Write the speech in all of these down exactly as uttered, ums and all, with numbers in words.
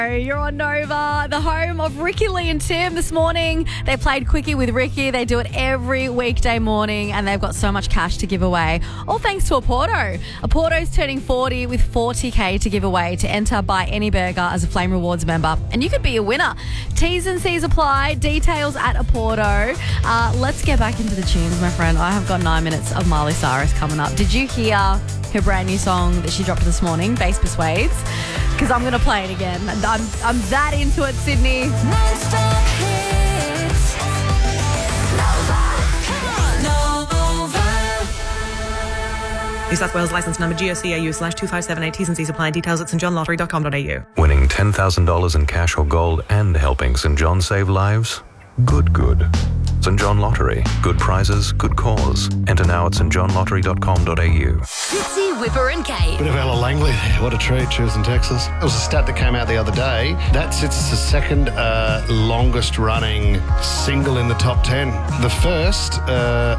You're on Nova, the home of Ricky Lee and Tim this morning. They played Quickie with Ricky. They do it every weekday morning and they've got so much cash to give away. All thanks to Oporto. Oporto's turning forty with forty K to give away. To enter, buy any burger as a Flame Rewards member and you could be a winner. T's and C's apply. Details at Oporto. Uh, let's get back into the tunes, my friend. I have got nine minutes of Miley Cyrus coming up. Did you hear her brand new song that she dropped this morning, Bass Persuades? Because I'm going to play it again. I'm, I'm that into it, Sydney. Non-stop hits. Nova. New South Wales licence number G O C A U slash two five seven eight. T's and C's apply. Details at st john lottery dot com dot a u. Winning ten thousand dollars in cash or gold and helping St John save lives? Good, good. St John Lottery. Good prizes, good cause. Enter now at st john lottery dot com dot a u. Fitzy, Whipper and Kate. Bit of Ella Langley there. What a treat. She was in Texas. It was a stat that came out the other day. That's it's the second uh, longest running single in the top ten. The first uh,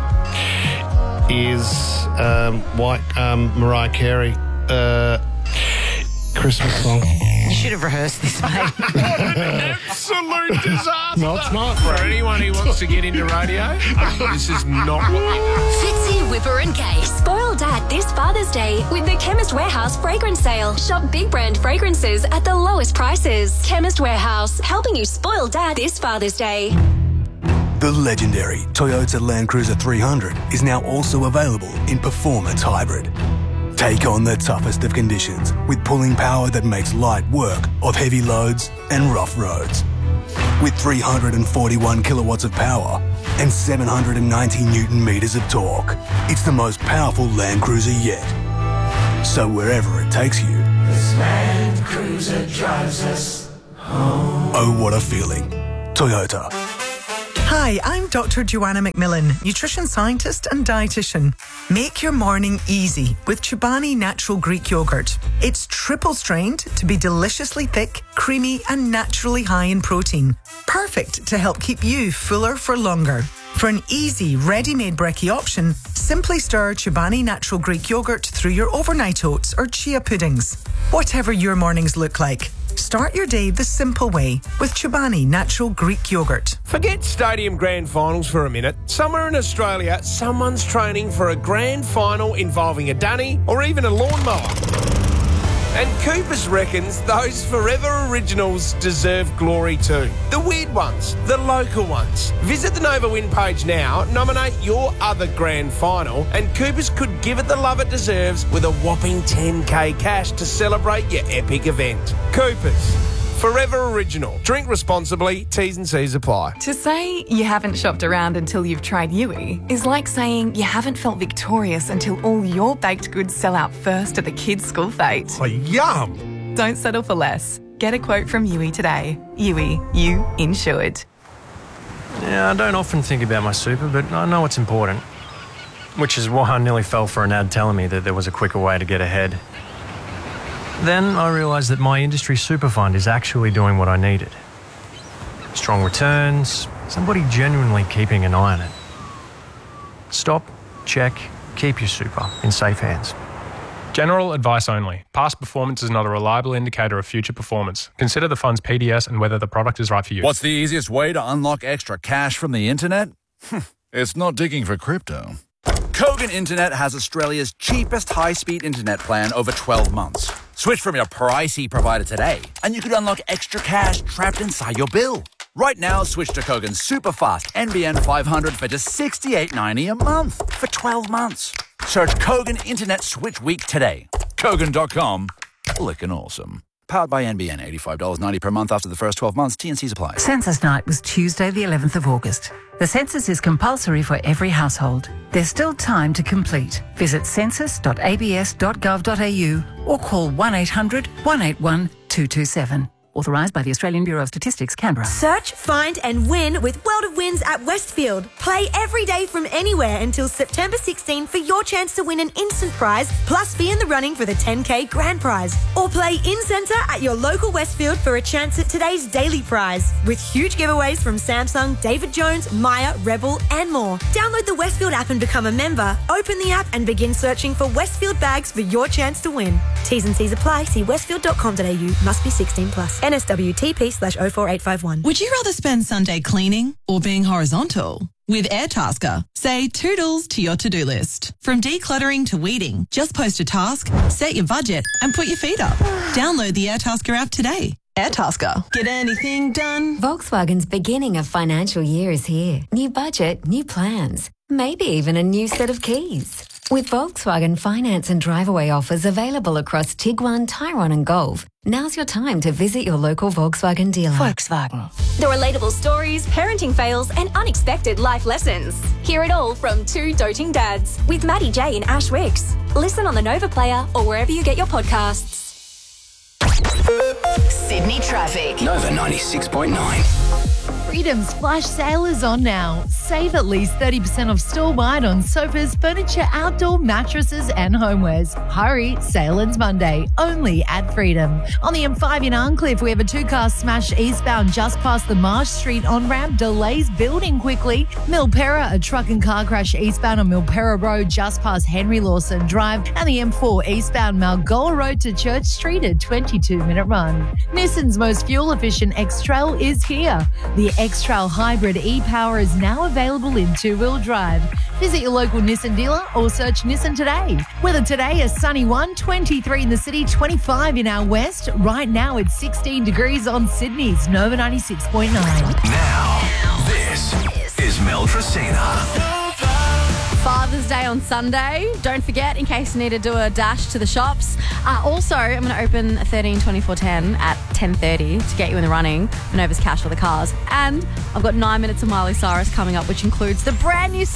is um, White um, Mariah Carey. Uh, Christmas song. You should have rehearsed this, mate. What an absolute disaster. No, it's not. For anyone who wants to get into radio, this is not what we do. Fitzy, Whipper and Kate. Spoil Dad this Father's Day with the Chemist Warehouse fragrance sale. Shop big brand fragrances at the lowest prices. Chemist Warehouse, helping you spoil Dad this Father's Day. The legendary Toyota Land Cruiser three hundred is now also available in Performance Hybrid. Take on the toughest of conditions with pulling power that makes light work of heavy loads and rough roads. With three hundred forty-one kilowatts of power and seven hundred ninety newton meters of torque, it's the most powerful Land Cruiser yet. So wherever it takes you, this Land Cruiser drives us home. Oh, what a feeling. Toyota. Hi, I'm Doctor Joanna McMillan, nutrition scientist and dietitian. Make your morning easy with Chobani Natural Greek Yogurt. It's triple strained to be deliciously thick, creamy and naturally high in protein. Perfect to help keep you fuller for longer. For an easy, ready-made brekkie option, simply stir Chobani Natural Greek Yogurt through your overnight oats or chia puddings. Whatever your mornings look like, start your day the simple way with Chobani Natural Greek Yogurt. Forget stadium grand finals for a minute. Somewhere in Australia, someone's training for a grand final involving a dunny or even a lawnmower. And Coopers reckons those Forever Originals deserve glory too. The weird ones, the local ones. Visit the Nova Win page now, nominate your other grand final, and Coopers could give it the love it deserves with a whopping ten K cash to celebrate your epic event. Coopers. Forever Original. Drink responsibly. T's and C's apply. To say you haven't shopped around until you've tried Yui is like saying you haven't felt victorious until all your baked goods sell out first at the kids' school fete. Oh, yum! Don't settle for less. Get a quote from Yui today. Yui, you insured. Yeah, I don't often think about my super, but I know it's important. Which is why I nearly fell for an ad telling me that there was a quicker way to get ahead. Then I realised that my industry super fund is actually doing what I needed. Strong returns, somebody genuinely keeping an eye on it. Stop, check, keep your super in safe hands. General advice only. Past performance is not a reliable indicator of future performance. Consider the fund's P D S and whether the product is right for you. What's the easiest way to unlock extra cash from the internet? It's not digging for crypto. Kogan Internet has Australia's cheapest high-speed internet plan over twelve months. Switch from your pricey provider today, and you could unlock extra cash trapped inside your bill. Right now, switch to Kogan's super fast N B N five hundred for just sixty-eight ninety a month for twelve months. Search Kogan Internet Switch Week today. Kogan dot com. Lickin' awesome. Powered by N B N, eighty-five dollars ninety per month after the first twelve months. T and C's apply. Census night was Tuesday the eleventh of August. The census is compulsory for every household. There's still time to complete. Visit census dot a b s dot gov dot a u or call one eight hundred one eight one two two seven. Authorised by the Australian Bureau of Statistics, Canberra. Search, find and win with World of Wins at Westfield. Play every day from anywhere until September sixteenth for your chance to win an instant prize, plus be in the running for the ten K grand prize. Or play in-centre at your local Westfield for a chance at today's daily prize. With huge giveaways from Samsung, David Jones, Maya, Rebel and more. Download the Westfield app and become a member. Open the app and begin searching for Westfield bags for your chance to win. T's and C's apply. See westfield dot com dot a u. Must be sixteen plus. N S W T P slash oh four eight five one. Would you rather spend Sunday cleaning or being horizontal? With Airtasker, say toodles to your to-do list. From decluttering to weeding, just post a task, set your budget, and put your feet up. Download the Airtasker app today. Airtasker. Get anything done? Volkswagen's beginning of financial year is here. New budget, new plans, maybe even a new set of keys. With Volkswagen finance and drive-away offers available across Tiguan, Tyrone and Golf, now's your time to visit your local Volkswagen dealer. Volkswagen. The relatable stories, parenting fails and unexpected life lessons. Hear it all from two doting dads with Maddie J and Ash Wicks. Listen on the Nova Player or wherever you get your podcasts. Sydney traffic. Nova ninety-six point nine. Freedom's flash sale is on now. Save at least thirty percent off store-wide on sofas, furniture, outdoor mattresses and homewares. Hurry, sale ends Monday, only at Freedom. On the M five in Arncliffe, we have a two-car smash eastbound just past the Marsh Street on-ramp. Delays building quickly. Milperra, a truck and car crash eastbound on Milperra Road just past Henry Lawson Drive. And the M four eastbound Malgoa Road to Church Street, a twenty-two minute run. Nissan's most fuel-efficient X-Trail is here. The X-Trail Hybrid e-Power is now available in two-wheel drive. Visit your local Nissan dealer or search Nissan today. Weather today, a sunny one, twenty-three in the city, twenty-five in our west. Right now it's sixteen degrees on Sydney's Nova ninety-six point nine. Now, this is Mel Tresina. Father's Day on Sunday. Don't forget, in case you need to do a dash to the shops. Uh, also, I'm going to open thirteen twenty-four ten at ten thirty to get you in the running for Nova's Cash for the cars. And I've got nine minutes of Miley Cyrus coming up, which includes the brand new